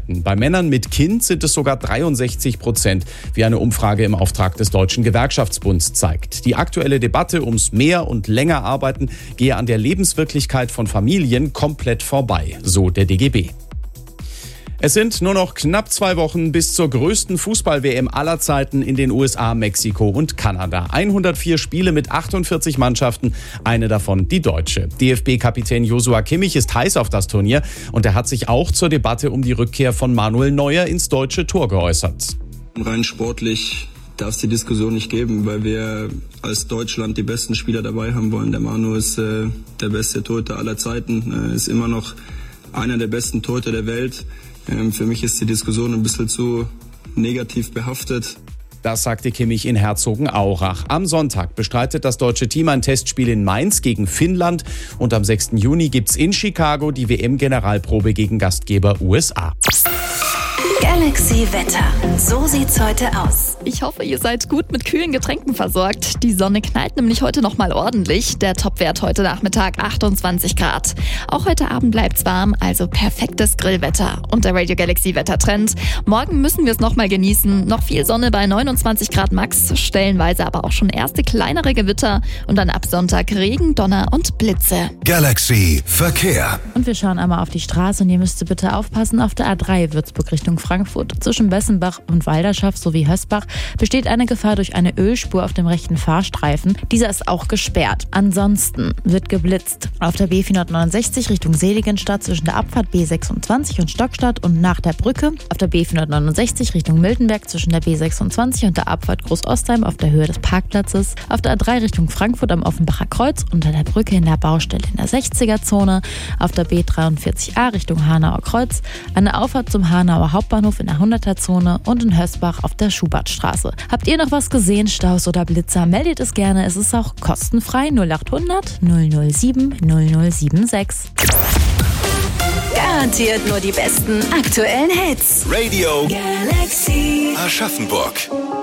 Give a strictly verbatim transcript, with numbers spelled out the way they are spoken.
arbeiten. Bei Männern mit Kind sind es sogar dreiundsechzig Prozent, wie eine Umfrage im Auftrag des Deutschen Gewerkschaftsbunds zeigt. Die aktuelle Debatte ums mehr und länger Arbeiten gehe an der Lebenswirklichkeit von Familien komplett vorbei, so der D G B. Es sind nur noch knapp zwei Wochen bis zur größten Fußball-W M aller Zeiten in den U S A, Mexiko und Kanada. hundertvier Spiele mit achtundvierzig Mannschaften, eine davon die deutsche. D F B-Kapitän Joshua Kimmich ist heiß auf das Turnier und er hat sich auch zur Debatte um die Rückkehr von Manuel Neuer ins deutsche Tor geäußert. Rein sportlich darf es die Diskussion nicht geben, weil wir als Deutschland die besten Spieler dabei haben wollen. Der Manu ist äh, der beste Torhüter aller Zeiten, äh, ist immer noch einer der besten Torhüter der Welt. Für mich ist die Diskussion ein bisschen zu negativ behaftet. Das sagte Kimmich in Herzogenaurach. Am Sonntag bestreitet das deutsche Team ein Testspiel in Mainz gegen Finnland. Und am sechsten Juni gibt's in Chicago die W M-Generalprobe gegen Gastgeber U S A. Galaxy Wetter. So sieht's heute aus. Ich hoffe, ihr seid gut mit kühlen Getränken versorgt. Die Sonne knallt nämlich heute noch mal ordentlich. Der Topwert heute Nachmittag achtundzwanzig Grad. Auch heute Abend bleibt's warm, also perfektes Grillwetter. Und der Radio Galaxy Wettertrend. Morgen müssen wir es noch mal genießen. Noch viel Sonne bei neunundzwanzig Grad max, stellenweise aber auch schon erste kleinere Gewitter. Und dann ab Sonntag Regen, Donner und Blitze. Galaxy Verkehr. Und wir schauen einmal auf die Straße und ihr müsst bitte aufpassen, auf der A drei Würzburg Richtung Frankfurt. Zwischen Bessenbach und Walderschaft sowie Hösbach besteht eine Gefahr durch eine Ölspur auf dem rechten Fahrstreifen. Dieser ist auch gesperrt. Ansonsten wird geblitzt. Auf der B vierhundertneunundsechzig Richtung Seligenstadt zwischen der Abfahrt B sechsundzwanzig und Stockstadt und nach der Brücke. Auf der B vierhundertneunundsechzig Richtung Miltenberg zwischen der B sechsundzwanzig und der Abfahrt Großostheim auf der Höhe des Parkplatzes. Auf der A drei Richtung Frankfurt am Offenbacher Kreuz unter der Brücke in der Baustelle in der sechziger-Zone. Auf der B dreiundvierzig A Richtung Hanauer Kreuz. An der Auffahrt zum Hanauer Hauptbahnhof in der hunderter-Zone und in Hösbach auf der Schubertstraße. Habt ihr noch was gesehen, Staus oder Blitzer? Meldet es gerne, es ist auch kostenfrei. null achthundert null null sieben null null sieben sechs. Garantiert nur die besten aktuellen Hits. Radio Galaxy Aschaffenburg.